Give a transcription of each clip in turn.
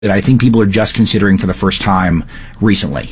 that I think people are just considering for the first time recently?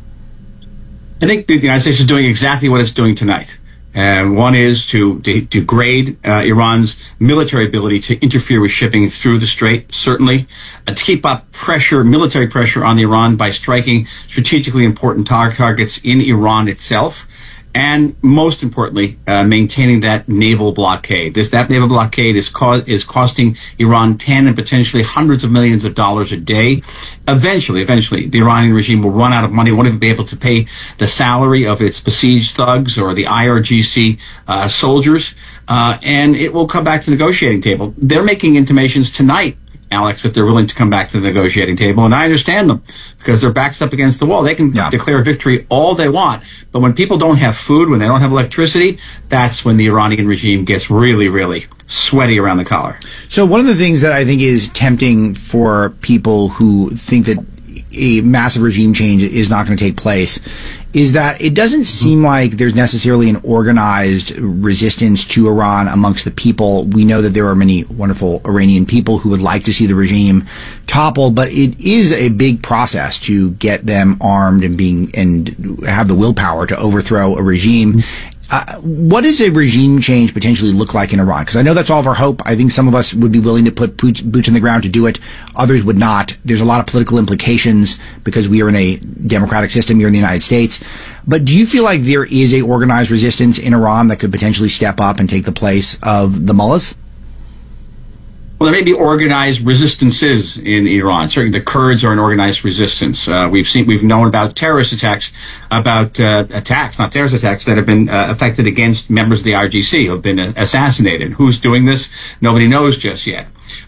I think the United States is doing exactly what it's doing tonight. And one is to degrade Iran's military ability to interfere with shipping through the Strait, certainly, to keep up pressure, military pressure on Iran by striking strategically important targets in Iran itself. And most importantly, maintaining that naval blockade. That naval blockade is costing Iran 10 and potentially hundreds of millions of dollars a day. Eventually, the Iranian regime will run out of money, won't even be able to pay the salary of its besieged thugs or the IRGC soldiers, and it will come back to the negotiating table. They're making intimations tonight, Alex, that they're willing to come back to the negotiating table, and I understand them because their back's up against the wall. They can declare victory all they want, but when people don't have food, when they don't have electricity, that's when the Iranian regime gets really, really sweaty around the collar. So one of the things that I think is tempting for people who think that a massive regime change is not going to take place is that it doesn't seem like there's necessarily an organized resistance to Iran amongst the people. We know that there are many wonderful Iranian people who would like to see the regime topple, but it is a big process to get them armed and have the willpower to overthrow a regime. What does a regime change potentially look like in Iran? Because I know that's all of our hope. I think some of us would be willing to put boots on the ground to do it. Others would not. There's a lot of political implications because we are in a democratic system here in the United States. But do you feel like there is a organized resistance in Iran that could potentially step up and take the place of the mullahs? Well, there may be organized resistances in Iran. Certainly, the Kurds are an organized resistance. We've known about terrorist attacks, not terrorist attacks that have been affected against members of the IRGC who have been assassinated. Who's doing this? Nobody knows just yet.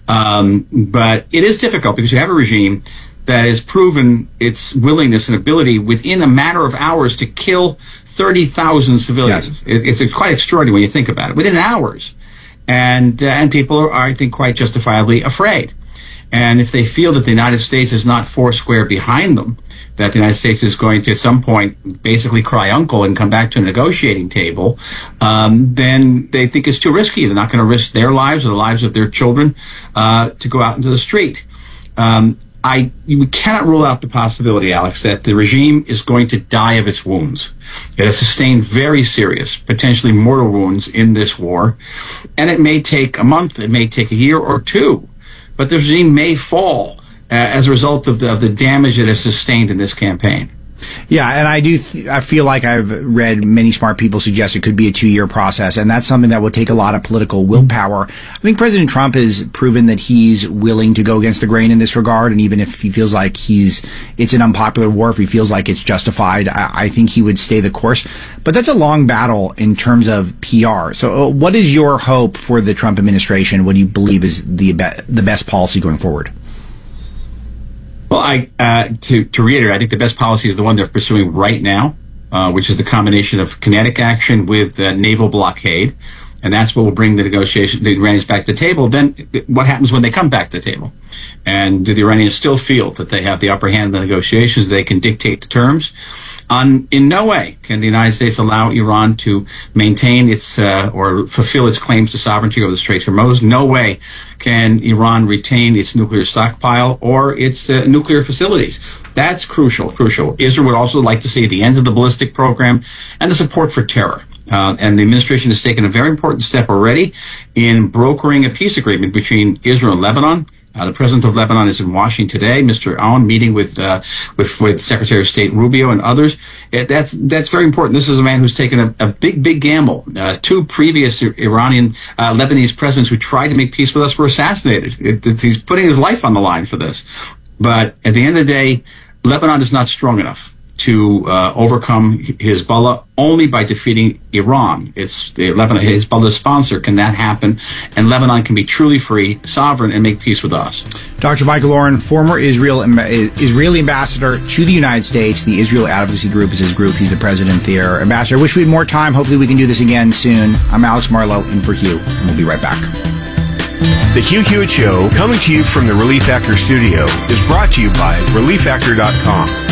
But it is difficult because you have a regime that has proven its willingness and ability within a matter of hours to kill 30,000 civilians. Yes. It's quite extraordinary when you think about it. Within hours. And people are, I think, quite justifiably afraid. And if they feel that the United States is not foursquare behind them, that the United States is going to at some point basically cry uncle and come back to a negotiating table, then they think it's too risky. They're not going to risk their lives or the lives of their children to go out into the street. We cannot rule out the possibility, Alex, that the regime is going to die of its wounds. It has sustained very serious, potentially mortal wounds in this war, and it may take a month, it may take a year or two, but the regime may fall as a result of the damage it has sustained in this campaign. Yeah, and I feel like I've read many smart people suggest it could be a 2-year process, and that's something that will take a lot of political willpower. I think President Trump has proven that he's willing to go against the grain in this regard, and even if he feels like it's an unpopular war, if he feels like it's justified, I think he would stay the course. But that's a long battle in terms of PR. So what is your hope for the Trump administration? What do you believe is the best policy going forward? Well, to reiterate, I think the best policy is the one they're pursuing right now, which is the combination of kinetic action with naval blockade, and that's what will bring the Iranians back to the table. Then what happens when they come back to the table? And do the Iranians still feel that they have the upper hand in the negotiations, they can dictate the terms? In no way can the United States allow Iran to maintain its or fulfill its claims to sovereignty over the Strait of Hormuz. No way can Iran retain its nuclear stockpile or its nuclear facilities. That's crucial. Israel would also like to see the end of the ballistic program and the support for terror. And the administration has taken a very important step already in brokering a peace agreement between Israel and Lebanon. The president of Lebanon is in Washington today, Mr. Aoun, meeting with Secretary of State Rubio and others. That's very important. This is a man who's taken a big gamble. 2 previous Iranian, Lebanese presidents who tried to make peace with us were assassinated. He's putting his life on the line for this. But at the end of the day, Lebanon is not strong enough to overcome Hezbollah. Only by defeating Iran, Hezbollah's sponsor, can that happen, and Lebanon can be truly free, sovereign, and make peace with us. Dr. Michael Oren, former Israeli ambassador to the United States. The Israel Advocacy Group is his group. He's the president there. Ambassador, I wish we had more time. Hopefully we can do this again soon. I'm Alex Marlow, in for Hugh, and we'll be right back. The Hugh Hewitt Show, coming to you from the Relief Factor studio, is brought to you by ReliefFactor.com.